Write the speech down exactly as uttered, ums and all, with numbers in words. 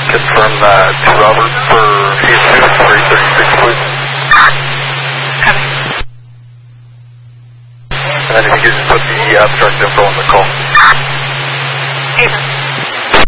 confirm that to Robert for Jesus for eight thirty-six, please. Copy. And then if you could just put the abstract info on the call. Ava.